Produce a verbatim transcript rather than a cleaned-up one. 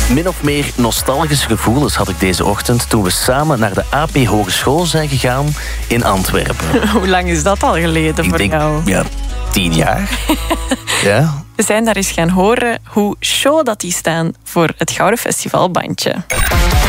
Min of meer nostalgische gevoelens had ik deze ochtend toen we samen naar de A P Hogeschool zijn gegaan in Antwerpen. Hoe lang is dat al geleden ik voor denk, jou? Ja, tien jaar. Ja. We zijn daar eens gaan horen hoe show dat die staan voor het Gouden Festivalbandje.